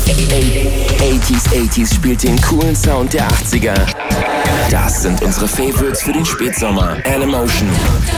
80s spielt den coolen Sound der 80er. Das sind unsere Favorites für den Spätsommer. Animation,